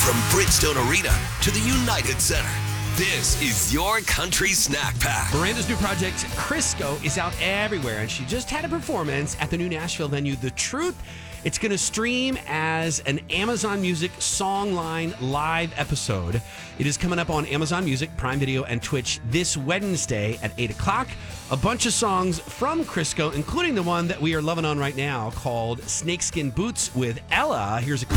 From Bridgestone Arena to the United Center, this is your country snack pack. Miranda's new project, Crisco, is out everywhere, and she just had a performance at the new Nashville venue, The Truth. It's going to stream as an Amazon Music Songline live episode. It is coming up on Amazon Music, Prime Video, and Twitch this Wednesday at 8 o'clock. A bunch of songs from Crisco, including the one that we are loving on right now called Snakeskin Boots with Ella. Here's a